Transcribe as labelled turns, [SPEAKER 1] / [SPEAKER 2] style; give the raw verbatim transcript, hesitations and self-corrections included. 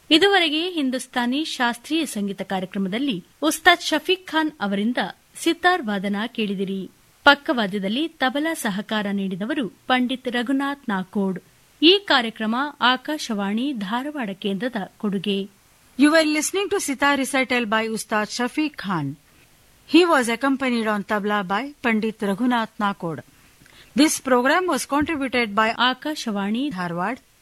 [SPEAKER 1] ಇದುವರೆಗೆ ಹಿಂದೂಸ್ತಾನಿ ಶಾಸ್ತ್ರೀಯ ಸಂಗೀತ ಕಾರ್ಯಕ್ರಮದಲ್ಲಿ ಉಸ್ತಾದ್ ಶಫೀಕ್ ಖಾನ್ ಅವರಿಂದ ಸಿತಾರ್ ವಾದನ ಕೇಳಿದಿರಿ. ಪಕ್ಕವಾದ್ಯದಲ್ಲಿ ತಬಲಾ ಸಹಕಾರ ನೀಡಿದವರು ಪಂಡಿತ್ ರಘುನಾಥ್ ನಾಕೋಡ್. ಈ ಕಾರ್ಯಕ್ರಮ ಆಕಾಶವಾಣಿ ಧಾರವಾಡ ಕೇಂದ್ರದ ಕೊಡುಗೆ.
[SPEAKER 2] You were listening to Sitar recital by Ustad Shafiq Khan. He was accompanied on tabla by Pandit Raghunath Nakod. This program was contributed by
[SPEAKER 1] Akashawani
[SPEAKER 2] Dharwad